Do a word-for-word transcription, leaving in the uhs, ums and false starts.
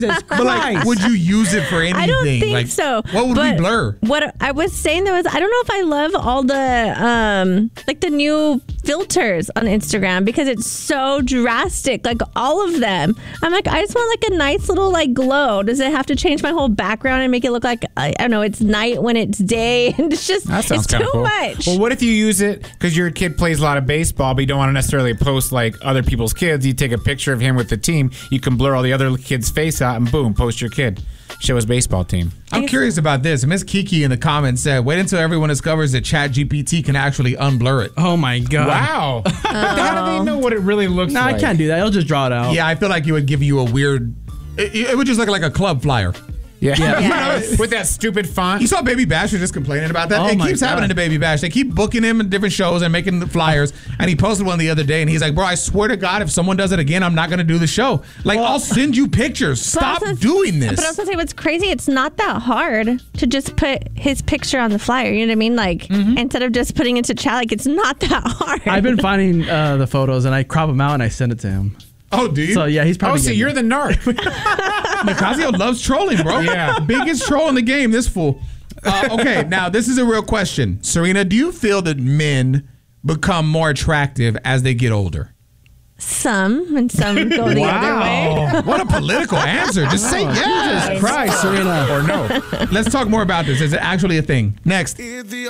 But like, would you use it for anything? I don't think like, so. What would but we blur? What I was saying though is, I don't know if I love all the um like the new filters on Instagram because it's so drastic. Like all of them, I'm like, I just want like a nice little like glow. Does it have to change my whole background and make it look like I don't know? It's night when it's day, and it's just That sounds it's too cool. much. Well, what if you use it because your kid plays a lot of baseball, but you don't want to necessarily post like other people's kids? You take a picture of him with the team. You can blur all the other kids' face out, and boom, post your kid. Show his baseball team. I'm curious about this. Miss Kiki in the comments said, wait until everyone discovers that Chat G P T can actually unblur it. Oh, my God. Wow. How do they know what it really looks No, like? I can't do that. It'll just draw it out. Yeah, I feel like it would give you a weird... It, it would just look like a club flyer. Yeah. Yes. With that stupid font. You saw Baby Bash was just complaining about that. Oh it my keeps God. happening to Baby Bash. They keep booking him in different shows and making the flyers. And he posted one the other day, and he's like, bro, I swear to God, if someone does it again, I'm not going to do the show. Like, I'll send you pictures. Stop But I was- doing this. But I was gonna say, what's crazy, it's not that hard to just put his picture on the flyer. You know what I mean? Like, instead of just putting it to chat, like, it's not that hard. I've been finding uh, the photos, and I crop them out, and I send it to him. Oh, do you? So, yeah, he's Oh, probably so getting you're it. the narc. Nicasio loves trolling, bro. Yeah. Biggest troll in the game, this fool. Uh, okay, now this is a real question. Serena, do you feel that men become more attractive as they get older? Some, and some go the other way. What a political answer. Just say yes. Christ, Serena. Or no. Let's talk more about this. Is it actually a thing? Next.